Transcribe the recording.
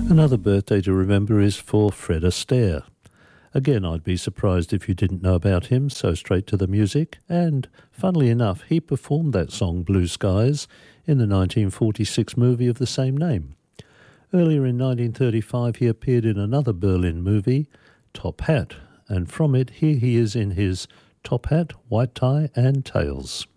Another birthday to remember is for Fred Astaire. Again, I'd be surprised if you didn't know about him, so straight to the music. And, funnily enough, he performed that song, Blue Skies, in the 1946 movie of the same name. Earlier in 1935, he appeared in another Berlin movie, Top Hat, and from it, here he is in his Top Hat, White Tie and Tails.